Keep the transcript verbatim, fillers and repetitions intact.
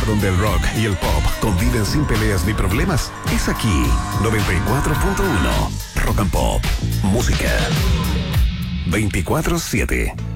Donde el rock y el pop conviven sin peleas ni problemas, es aquí. noventa y cuatro punto uno Rock and Pop. Música veinticuatro siete.